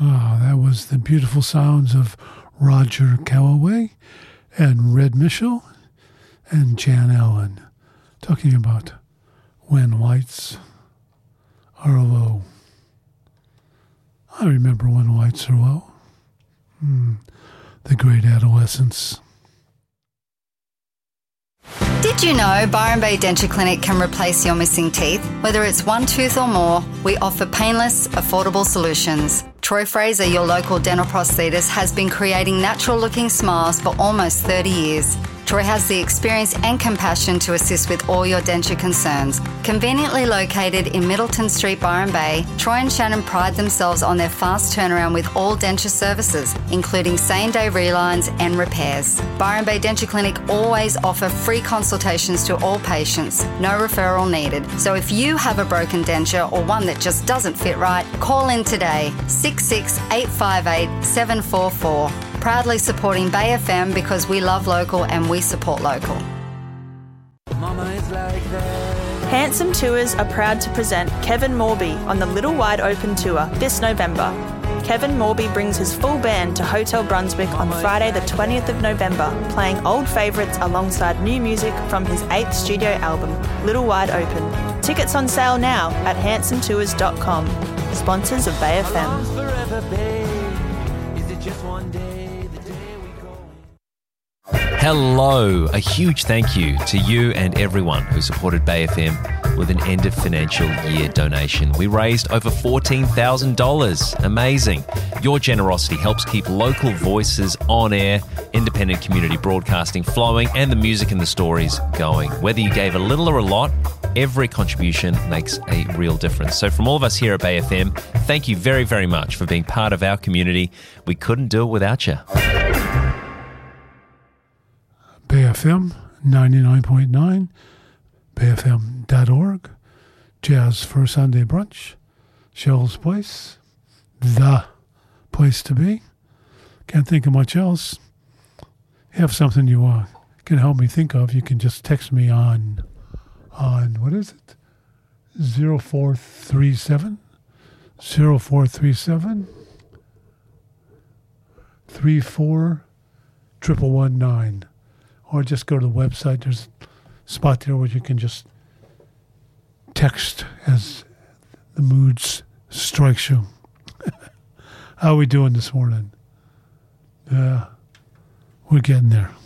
That was the beautiful sounds of Roger Calloway and Red Mitchell and Jan Allen talking about When Lights Are Low. I remember When Lights Are Low. The great Adolescence. Did you know Byron Bay Denture Clinic can replace your missing teeth? Whether it's one tooth or more, we offer painless, affordable solutions. Troy Fraser, your local dental prosthetist, has been creating natural-looking smiles for almost 30 years. Troy has the experience and compassion to assist with all your denture concerns. Conveniently located in Middleton Street, Byron Bay, Troy and Shannon pride themselves on their fast turnaround with all denture services, including same-day relines and repairs. Byron Bay Denture Clinic always offer free consultations to all patients, no referral needed. So if you have a broken denture or one that just doesn't fit right, call in today, 66858 Proudly supporting Bay FM because we love local and we support local. Handsome Tours are proud to present Kevin Morby on the Little Wide Open Tour this November. Kevin Morby brings his full band to Hotel Brunswick on Friday the 20th of November, playing old favourites alongside new music from his 8th studio album, Little Wide Open. Tickets on sale now at handsometours.com. Sponsors of Bay FM. Hello, a huge thank you to you and everyone who supported Bay FM with an end of financial year donation. We raised over $14,000. Amazing. Your generosity helps keep local voices on air, independent community broadcasting flowing, and the music and the stories going. Whether you gave a little or a lot, every contribution makes a real difference. So from all of us here at Bay FM, thank you very, very much for being part of our community. We couldn't do it without you. Bay FM 99.9, bayfm.org, Jazz for Sunday Brunch, Cheryl's Place, the place to be. Can't think of much else. Have something you can help me think of, you can just text me on what is it? 0437 34 119. Or just go to the website. There's a spot there where you can just text as the mood strikes you. How are we doing this morning? We're getting there.